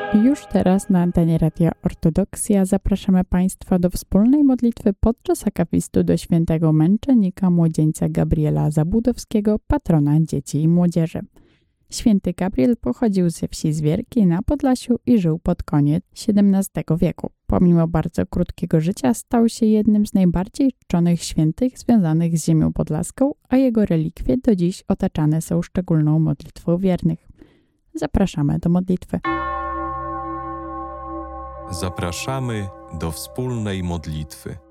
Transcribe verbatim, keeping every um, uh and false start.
Już teraz na antenie Radia Ortodoksja zapraszamy Państwa do wspólnej modlitwy podczas akapistu do świętego męczennika młodzieńca Gabriela Zabudowskiego, patrona dzieci i młodzieży. Święty Gabriel pochodził ze wsi Zwierki na Podlasiu i żył pod koniec siedemnastego wieku. Pomimo bardzo krótkiego życia stał się jednym z najbardziej czczonych świętych związanych z ziemią podlaską, a jego relikwie do dziś otaczane są szczególną modlitwą wiernych. Zapraszamy do modlitwy. Zapraszamy do wspólnej modlitwy.